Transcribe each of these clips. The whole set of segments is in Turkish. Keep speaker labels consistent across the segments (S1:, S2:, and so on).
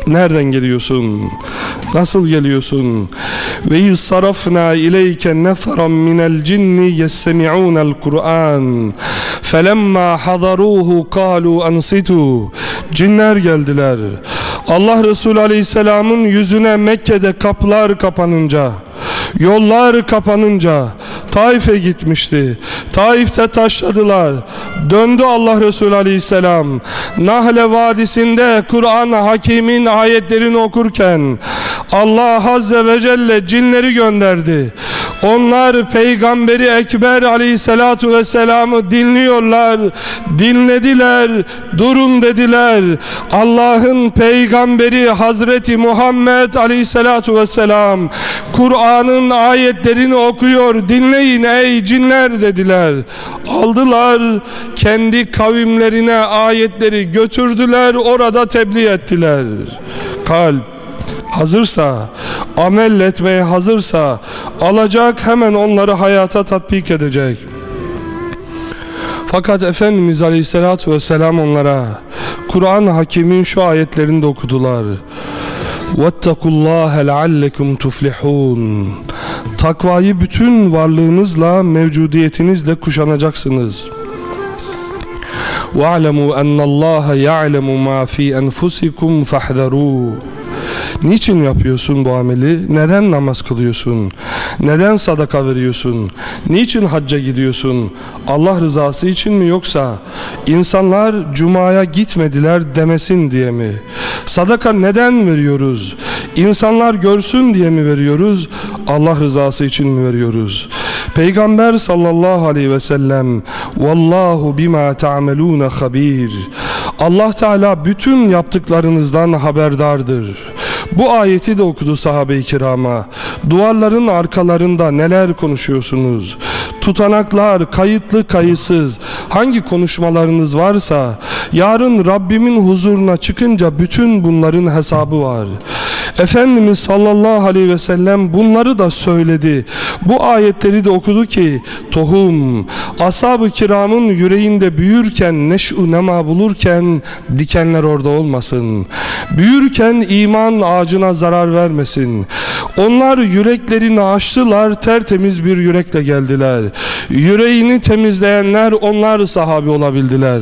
S1: Nereden geliyorsun? Nasıl geliyorsun? Ve izsarafna ileyke neferan minel cinni yestemi'unel Kur'an felemma hadaruhu kalu ansitu. Cinler geldiler. Allah Resulü Aleyhisselam'ın yüzüne Mekke'de kapılar kapanınca, yollar kapanınca Taif'e gitmişti. Taif'te taşladılar. Döndü Allah Resulü Aleyhisselam. Nahle Vadisi'nde Kur'an-ı Hakim'in ayetlerini okurken Allah Azze ve Celle cinleri gönderdi. Onlar Peygamberi Ekber Aleyhisselatu Vesselam'ı dinliyorlar, dinlediler, durun dediler. Allah'ın Peygamberi Hazreti Muhammed Aleyhisselatu Vesselam Kur'an'ın ayetlerini okuyor, dinleyin ey cinler dediler. Aldılar, kendi kavimlerine ayetleri götürdüler, orada tebliğ ettiler. Kalp hazırsa, amel etmeye hazırsa alacak, hemen onları hayata tatbik edecek. Fakat Efendimiz Aleyhisselatü Vesselam onlara Kur'an-ı Hakim'in şu ayetlerini de okudular. وَاتَّقُوا اللّٰهَ لَعَلَّكُمْ تُفْلِحُونَ. Takvayı bütün varlığınızla, mevcudiyetinizle kuşanacaksınız. وَاعْلَمُوا أَنَّ اللّٰهَ يَعْلَمُ مَا فِي أَنْفُسِكُمْ فَاحْذَرُوا. Niçin yapıyorsun bu ameli? Neden namaz kılıyorsun? Neden sadaka veriyorsun? Niçin hacca gidiyorsun? Allah rızası için mi, yoksa insanlar cumaya gitmediler demesin diye mi? Sadaka neden veriyoruz? İnsanlar görsün diye mi veriyoruz? Allah rızası için mi veriyoruz? Peygamber sallallahu aleyhi ve sellem vallahu bima ta'melun habir. Allah Teala bütün yaptıklarınızdan haberdardır. Bu ayeti de okudu sahabe-i kirama. Duvarların arkalarında neler konuşuyorsunuz? Tutanaklar, kayıtlı kayıtsız, hangi konuşmalarınız varsa yarın Rabbimin huzuruna çıkınca bütün bunların hesabı var. Efendimiz sallallahu aleyhi ve sellem bunları da söyledi. Bu ayetleri de okudu ki tohum ashab-ı kiramın yüreğinde büyürken, neş'u nema bulurken dikenler orada olmasın. Büyürken iman ağacına zarar vermesin. Onlar yüreklerini açtılar, tertemiz bir yürekle geldiler. Yüreğini temizleyenler onlar sahabi olabildiler.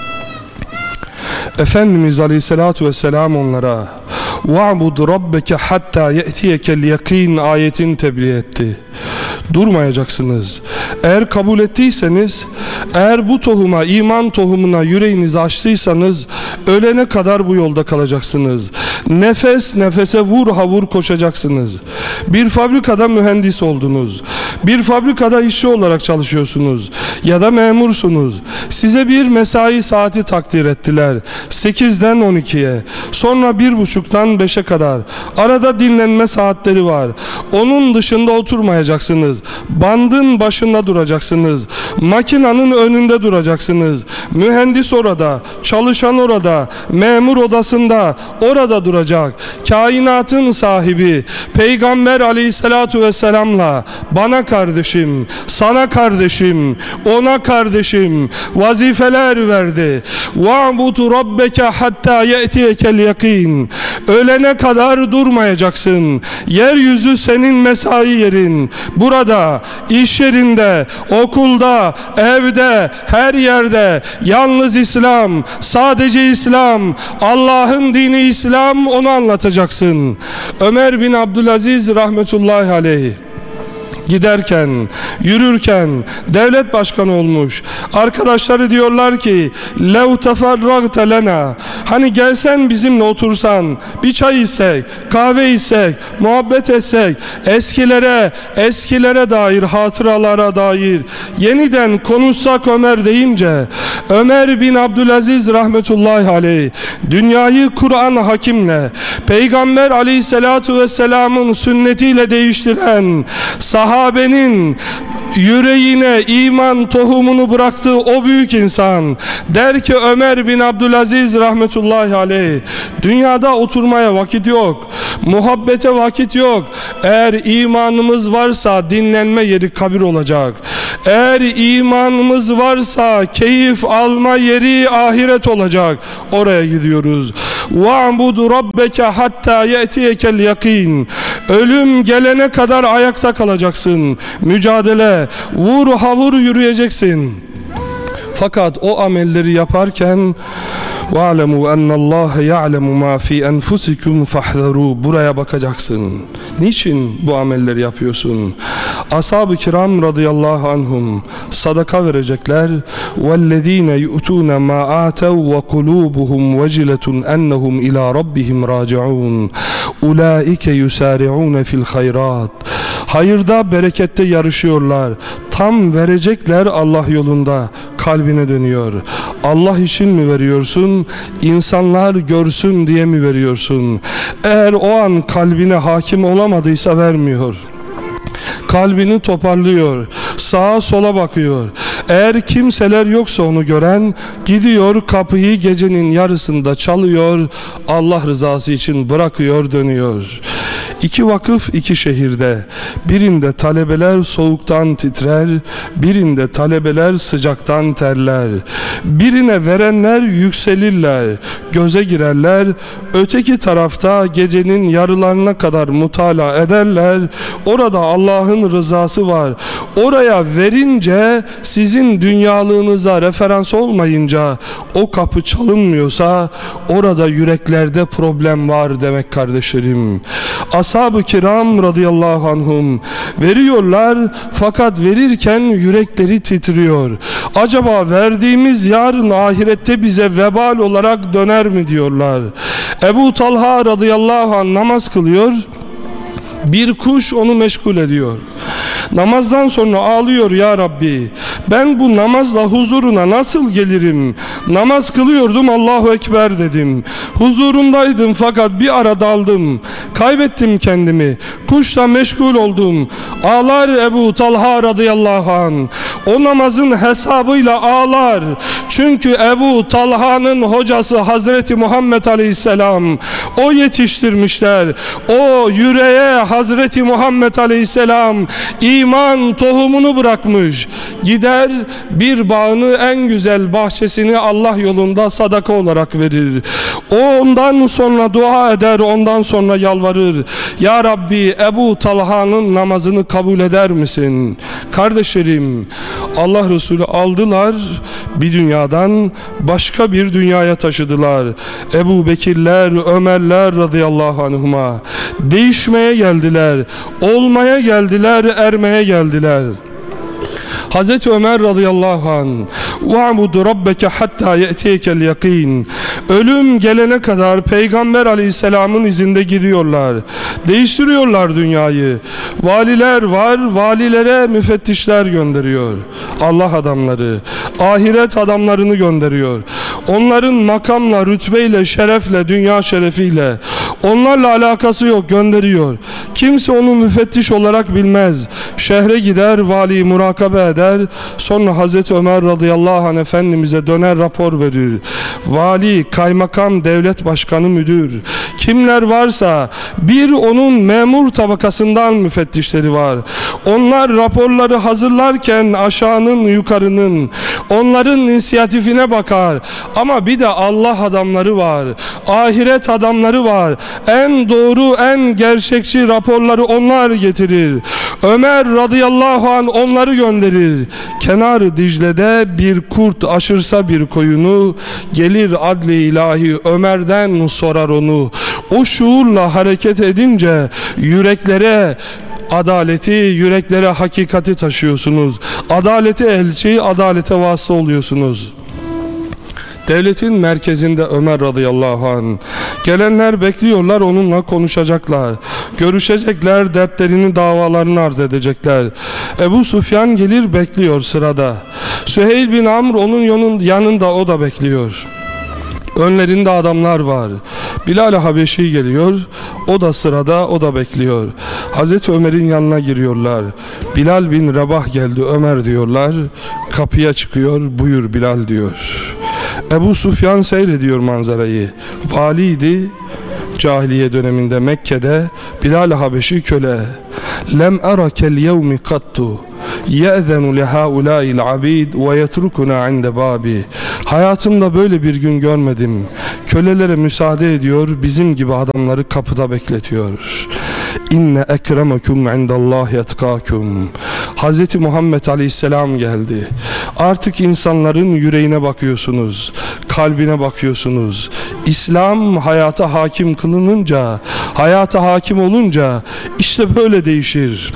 S1: Efendimiz Aleyhisselatü Vesselam onlara وَعْبُدْ رَبَّكَ حَتَّى يَأْتِيَكَ الْيَقِينَ ayetini tebliğ etti. Durmayacaksınız. Eğer kabul ettiyseniz, eğer bu tohuma, iman tohumuna yüreğinizi açtıysanız ölene kadar bu yolda kalacaksınız. Nefes nefese vur havur koşacaksınız. Bir fabrikada mühendis oldunuz. Bir fabrikada işçi olarak çalışıyorsunuz. Ya da memursunuz. Size bir mesai saati takdir ettiler. 8'den 12'ye. Sonra 1.30'dan 5'e kadar. Arada dinlenme saatleri var. Onun dışında oturmayacaksınız. Bandın başında duracaksınız. Makinanın önünde duracaksınız. Mühendis orada, çalışan orada, memur odasında orada duracak. Kainatın sahibi Peygamber Aleyhisselatu Vesselam'la bana kardeşim, sana kardeşim, ona kardeşim vazifeler verdi. وَعْبُدْ رَبَّكَ حَتَّى يَأْتِيَكَ الْيَقِينَ. Ölene kadar durmayacaksın. Yeryüzü senin mesai yerin. Burada, iş yerinde, okulda, evde, her yerde yalnız İslam, sadece İslam, Allah'ın dini İslam, onu anlatacaksın. Ömer bin Abdülaziz rahmetullahi aleyh giderken, yürürken devlet başkanı olmuş. Arkadaşları diyorlar ki lev teferragte lena, hani gelsen bizimle otursan, bir çay içsek, kahve içsek, muhabbet etsek, eskilere dair, hatıralara dair yeniden konuşsak Ömer deyince, Ömer bin Abdülaziz rahmetullahi aleyh dünyayı Kur'an Hakim'le, Peygamber Aleyhisselatu Vesselam'ın sünnetiyle değiştiren sahabenin yüreğine iman tohumunu bıraktığı o büyük insan der ki, Ömer bin Abdülaziz rahmetullahi aleyh, dünyada oturmaya vakit yok, muhabbete vakit yok. Eğer imanımız varsa dinlenme yeri kabir olacak. Eğer imanımız varsa keyif alma yeri ahiret olacak. Oraya gidiyoruz. وَاعْبُدْ رَبَّكَ حَتَّى يَأْتِيَكَ الْيَقِينَ. Ölüm gelene kadar ayakta kalacaksın. Mücadele, vur havur yürüyeceksin. Fakat o amelleri yaparken وَاعْلَمُوا أَنَّ اللّٰهَ يَعْلَمُ مَا فِي أَنْفُسِكُمْ فَاحْذَرُوا. Buraya bakacaksın. Niçin bu amelleri yapıyorsun? Ashab-ı kiram radıyallahu anhum sadaka verecekler. وَالَّذ۪ينَ يُؤْتُونَ مَا آتَوْا وَقُلُوبُهُمْ وَجِلَةٌ أَنَّهُمْ إِلَى رَبِّهِمْ رَاجِعُونَ اُولَٰئِكَ يُسَارِعُونَ فِي الْخَيْرَاتِ. Hayırda, berekette yarışıyorlar. Tam verecekler Allah yolunda. Kalbine dönüyor. Allah için mi veriyorsun? İnsanlar görsün diye mi veriyorsun? Eğer o an kalbine hakim olamadıysa vermiyor. Kalbini toparlıyor, sağa sola bakıyor. Eğer kimseler yoksa onu gören, gidiyor kapıyı gecenin yarısında çalıyor, Allah rızası için bırakıyor, dönüyor. 2 vakıf 2 şehirde, birinde talebeler soğuktan titrer, birinde talebeler sıcaktan terler. Birine verenler yükselirler, göze girerler, öteki tarafta gecenin yarılarına kadar mutala ederler. Orada Allah'ın rızası var. Oraya verince, sizin dünyalığınıza referans olmayınca, o kapı çalınmıyorsa orada yüreklerde problem var demek kardeşlerim. Ashab-ı kiram radıyallahu anhum veriyorlar, fakat verirken yürekleri titriyor. Acaba verdiğimiz yarın ahirette bize vebal olarak döner mi diyorlar. Ebu Talha radıyallahu anh namaz kılıyor. Bir kuş onu meşgul ediyor. Namazdan sonra ağlıyor, ya Rabbi ben bu namazla huzuruna nasıl gelirim? Namaz kılıyordum, Allahu Ekber dedim. Huzurundaydım fakat bir ara daldım. Kaybettim kendimi. Kuşla meşgul oldum. Ağlar Ebu Talha radıyallahu anh. O namazın hesabıyla ağlar. Çünkü Ebu Talha'nın hocası Hazreti Muhammed Aleyhisselam. O yetiştirmişler. O yüreğe Hazreti Muhammed Aleyhisselam iman tohumunu bırakmış. Gider bir bağını, en güzel bahçesini Allah yolunda sadaka olarak verir. O ondan sonra dua eder, ondan sonra yalvarır. Ya Rabbi Ebu Talha'nın namazını kabul eder misin? Kardeşlerim, Allah Resulü aldılar, bir dünyadan başka bir dünyaya taşıdılar. Ebu Bekirler, Ömerler radıyallahu anhuma değişmeye geldiler, olmaya geldiler, ermeye geldiler. Hazreti Ömer radıyallahu anh وَعْبُدْ رَبَّكَ حَتَّى يَأْتِيكَ الْيَقِينَ. Ölüm gelene kadar Peygamber aleyhisselamın izinde gidiyorlar. Değiştiriyorlar dünyayı. Valiler var, valilere müfettişler gönderiyor. Allah adamları, ahiret adamlarını gönderiyor. Onların makamla, rütbeyle, şerefle, dünya şerefiyle, onlarla alakası yok, gönderiyor. Kimse onu müfettiş olarak bilmez. Şehre gider, valiyi murakabe eder. Sonra Hazreti Ömer radıyallahu anh Efendimiz'e döner, rapor verir. Vali, kaymakam, devlet başkanı, müdür, kimler varsa bir onun memur tabakasından müfettişleri var. Onlar raporları hazırlarken aşağının yukarının, onların inisiyatifine bakar. Ama bir de Allah adamları var, ahiret adamları var. En doğru, en gerçekçi raporları onlar getirir. Ömer radıyallahu anh onları gönderir. Kenar-ı Dicle'de bir kurt aşırsa bir koyunu, gelir adli ilahi Ömer'den sorar onu. O şuurla hareket edince yüreklere adaleti, yüreklere hakikati taşıyorsunuz. Adalete elçi, adalete vasıta oluyorsunuz. Devletin merkezinde Ömer radıyallahu anh. Gelenler bekliyorlar, onunla konuşacaklar. Görüşecekler, dertlerini, davalarını arz edecekler. Ebu Süfyan gelir, bekliyor sırada. Süheyl bin Amr onun yanında, o da bekliyor. Önlerinde adamlar var. Bilal-i Habeşi geliyor, o da sırada, o da bekliyor. Hazreti Ömer'in yanına giriyorlar. Bilal bin Rabah geldi Ömer diyorlar. Kapıya çıkıyor, buyur Bilal diyor. Ebu Süfyan seyrediyor manzarayı. Valiydi cahiliye döneminde Mekke'de. Bilal-i Habeşi köle. Lem arakel yevmi kattu ye'zenu lihaulâil abid ve yetrukuna inde babi. Hayatımda böyle bir gün görmedim. kölelere müsaade ediyor, bizim gibi adamları kapıda bekletiyor. İnne ekremekum indallahi etkakum. Hz. Muhammed Aleyhisselam geldi. Artık insanların yüreğine bakıyorsunuz, kalbine bakıyorsunuz. İslam hayata hakim kılınınca, hayata hakim olunca işte böyle değişir.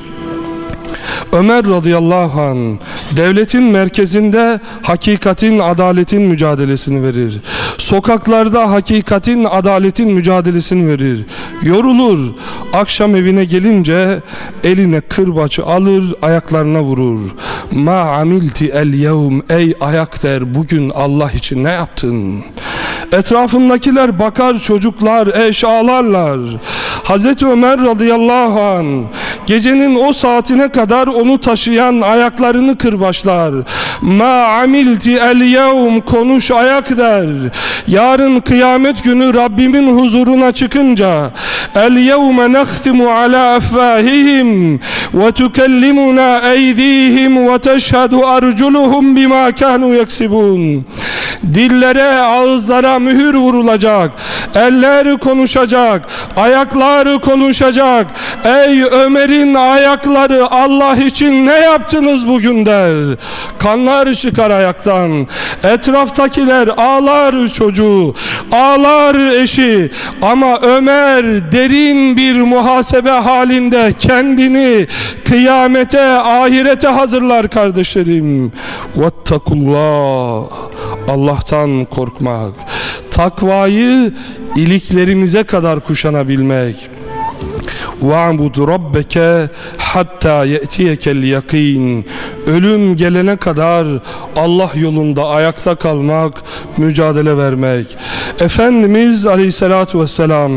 S1: Ömer radıyallahu anh devletin merkezinde hakikatin, adaletin mücadelesini verir. Sokaklarda hakikatin, adaletin mücadelesini verir. Yorulur. Akşam evine gelince eline kırbaçı alır, ayaklarına vurur. Ma amilti el yevm, ey ayak der, bugün Allah için ne yaptın? Etrafındakiler bakar, çocuklar eş ağlarlar. Hazreti Ömer radıyallahu anh gecenin o saatine kadar onu taşıyan ayaklarını kırbaçlar. Ma amilti el yevm, konuş ayak der. Yarın kıyamet günü Rabbimin huzuruna çıkınca el yevme nehtimu ala efvahihim ve tukellimuna eydihim ve teşhedü arculuhum bima kanu yaksibun. Dillere, ağızlara mühür vurulacak, eller konuşacak, ayaklar konuşacak. Ey Ömer'in ayakları, Allah için ne yaptınız bugün der. Kanlar çıkar ayaktan. Etraftakiler ağlar çocuğu, ağlar eşi. Ama Ömer derin bir muhasebe halinde kendini kıyamete, ahirete hazırlar kardeşlerim. Vettakullah. Allah'tan korkmak, takvayı iliklerimize kadar kuşanabilmek. وَعْبُدْ رَبَّكَ حَتَّى يَأْتِيَكَ الْيَقِينَ. Ölüm gelene kadar Allah yolunda ayakta kalmak, mücadele vermek. Efendimiz Aleyhisselatü Vesselam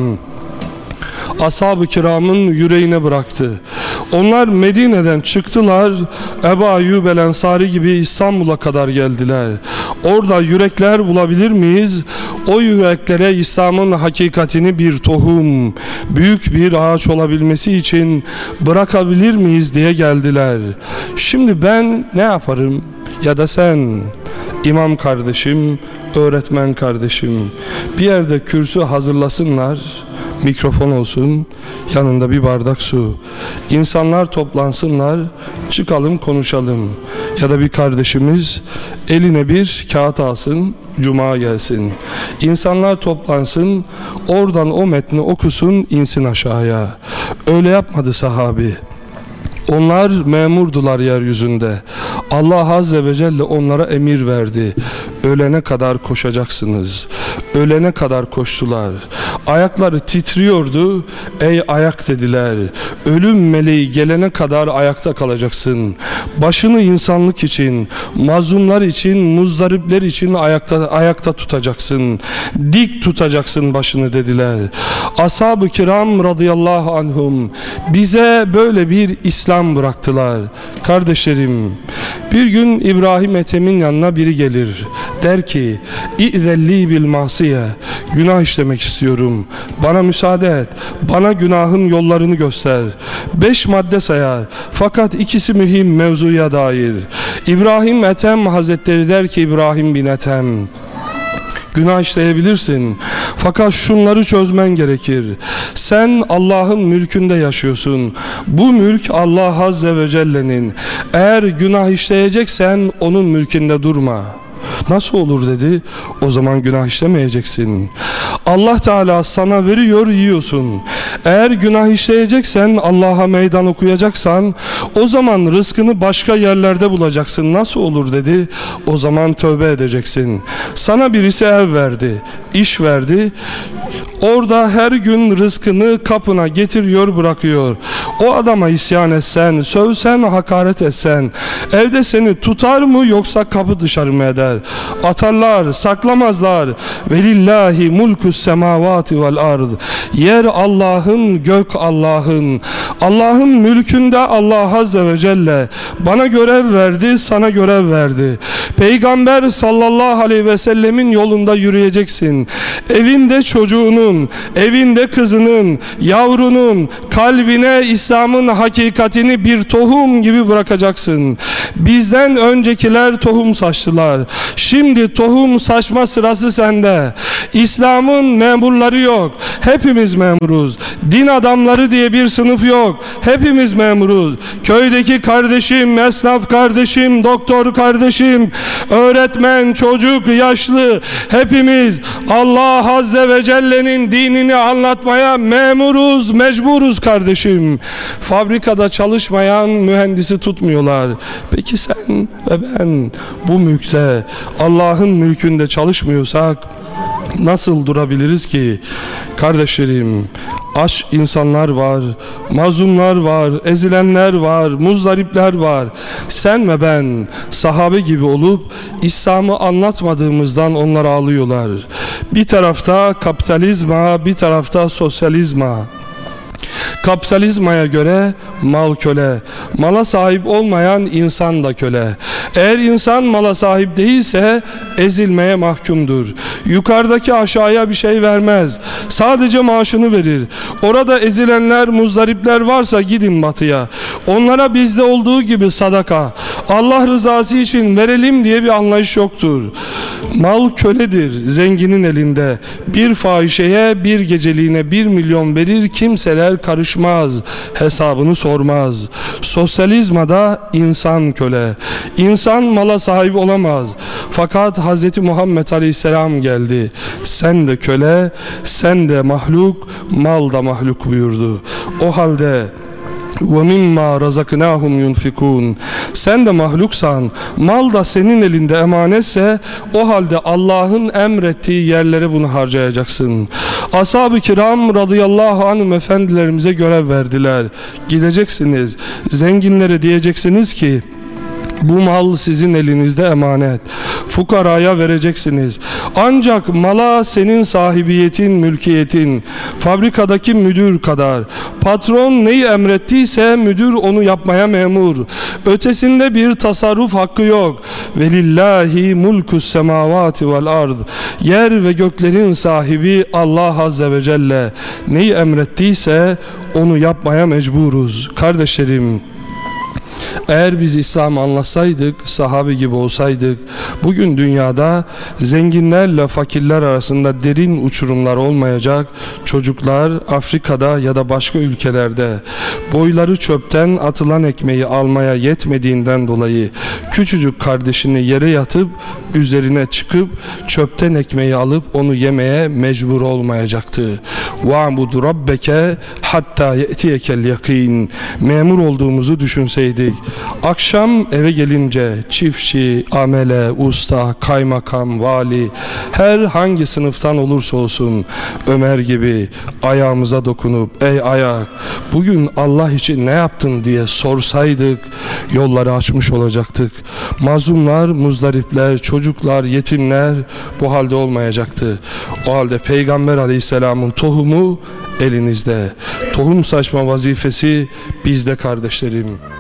S1: ashab-ı kiramın yüreğine bıraktı. Onlar Medine'den çıktılar, Ebu Ayyub el Ensari gibi İstanbul'a kadar geldiler. Orada yürekler bulabilir miyiz? O yüreklere İslam'ın hakikatini bir tohum, büyük bir ağaç olabilmesi için bırakabilir miyiz diye geldiler. Şimdi ben ne yaparım? Ya da sen, imam kardeşim, öğretmen kardeşim, bir yerde kürsü hazırlasınlar, mikrofon olsun, yanında bir bardak su. İnsanlar toplansınlar, çıkalım konuşalım. Ya da bir kardeşimiz eline bir kağıt alsın, cuma gelsin. İnsanlar toplansın, oradan o metni okusun, insin aşağıya. Öyle yapmadı sahabi. Onlar memurdular yeryüzünde. Allah Azze ve Celle onlara emir verdi. Ölene kadar koşacaksınız. Ölene kadar koştular. Ayakları titriyordu. Ey ayak dediler. Ölüm meleği gelene kadar ayakta kalacaksın. Başını insanlık için, mazlumlar için, muzdaripler için ayakta tutacaksın. Dik tutacaksın başını dediler. Ashab-ı kiram radıyallahu anhum bize böyle bir İslam bıraktılar. Kardeşlerim, bir gün İbrahim Ethem'in yanına biri gelir. Der ki, İ'zelli bil masiye, günah işlemek istiyorum. Bana müsaade et. Bana günahın yollarını göster. 5 madde sayar. Fakat ikisi mühim mevzuya dair. İbrahim Ethem Hazretleri der ki, İbrahim bin Ethem, günah işleyebilirsin. Fakat şunları çözmen gerekir. Sen Allah'ın mülkünde yaşıyorsun. Bu mülk Allah Azze ve Celle'nin. Eğer günah işleyeceksen onun mülkünde durma. Nasıl olur dedi. O zaman günah işlemeyeceksin. Allah Teala sana veriyor, yiyorsun. Eğer günah işleyeceksen, Allah'a meydan okuyacaksan, o zaman rızkını başka yerlerde bulacaksın. Nasıl olur dedi. O zaman tövbe edeceksin. Sana birisi ev verdi, iş verdi. Orada her gün rızkını kapına getiriyor, bırakıyor. O adama isyan etsen, sövsen, hakaret etsen, evde seni tutar mı yoksa kapı dışarı mı eder? Atarlar, saklamazlar. Velillahi mulkus semavati vel ard. Yer Allah'ın, gök Allah'ın. Allah'ın mülkünde Allah Azze ve Celle bana görev verdi, sana görev verdi. Peygamber sallallahu aleyhi ve sellemin yolunda yürüyeceksin. Evinde çocuğunun, evinde kızının, yavrunun kalbine İslam'ın hakikatini bir tohum gibi bırakacaksın. Bizden öncekiler tohum saçtılar. Şimdi tohum saçma sırası sende. İslam'ın memurları yok. Hepimiz memuruz. Din adamları diye bir sınıf yok. Hepimiz memuruz. Köydeki kardeşim, esnaf kardeşim, doktor kardeşim, öğretmen, çocuk, yaşlı, hepimiz Allah Azze ve Celle'nin dinini anlatmaya memuruz, mecburuz kardeşim. Fabrikada çalışmayan mühendisi tutmuyorlar. Peki sen ve ben bu mülkte, Allah'ın mülkünde çalışmıyorsak nasıl durabiliriz ki? Kardeşlerim, aç insanlar var, mazlumlar var, ezilenler var, muzdaripler var. Sen ve ben sahabe gibi olup İslam'ı anlatmadığımızdan onlar ağlıyorlar. Bir tarafta kapitalizma, bir tarafta sosyalizma. Kapitalizmaya göre mal köle, mala sahip olmayan insan da köle. Eğer insan mala sahip değilse ezilmeye mahkumdur. Yukarıdaki aşağıya bir şey vermez. Sadece maaşını verir. Orada ezilenler, muzdaripler varsa gidin batıya. Onlara bizde olduğu gibi sadaka, Allah rızası için verelim diye bir anlayış yoktur. Mal köledir zenginin elinde. Bir fahişeye bir geceliğine 1 milyon verir, kimseler karışmaz, hesabını sormaz. Sosyalizmada insan köle. İnsan mala sahip olamaz. Fakat Hz. Muhammed Aleyhisselam geldi. Sen de köle, sen de mahluk, mal da mahluk buyurdu. O halde وَمِمَّا رَزَقْنَاهُمْ يُنْفِقُونَ Sen de mahluksan, mal da senin elinde emanetse, o halde Allah'ın emrettiği yerlere bunu harcayacaksın. Ashab-ı kiram radıyallahu anhum efendilerimize görev verdiler. Gideceksiniz, zenginlere diyeceksiniz ki, bu mal sizin elinizde emanet. Fukaraya vereceksiniz. Ancak mala senin sahibiyetin, mülkiyetin. Fabrikadaki müdür kadar. Patron neyi emrettiyse müdür onu yapmaya memur. Ötesinde bir tasarruf hakkı yok. Velillahi mulkus semavati vel ard. Yer ve göklerin sahibi Allah Azze ve Celle. Neyi emrettiyse onu yapmaya mecburuz. Kardeşlerim, eğer biz İslam'ı anlasaydık, sahabe gibi olsaydık, bugün dünyada zenginlerle fakirler arasında derin uçurumlar olmayacak, çocuklar Afrika'da ya da başka ülkelerde boyları çöpten atılan ekmeği almaya yetmediğinden dolayı küçücük kardeşini yere yatıp üzerine çıkıp çöpten ekmeği alıp onu yemeye mecbur olmayacaktı. وَعْبُدُ رَبَّكَ hatta ye'tiyekel yakin. Memur olduğumuzu düşünseydik, akşam eve gelince çiftçi, amele, usta, kaymakam, vali, her hangi sınıftan olursa olsun Ömer gibi ayağımıza dokunup ey ayak bugün Allah için ne yaptın diye sorsaydık yolları açmış olacaktık. Mazlumlar, muzdaripler, çocuklar, yetimler bu halde olmayacaktı. O halde Peygamber Aleyhisselam'ın tohumu elinizde. Tohum saçma vazifesi bizde kardeşlerim.